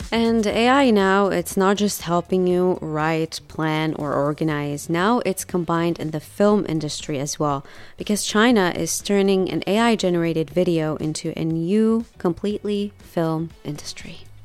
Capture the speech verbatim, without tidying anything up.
And A I now, it's not just helping you write, plan, or organize. Now it's combined in the film industry as well, because China is turning an A I-generated video into a new, completely film industry.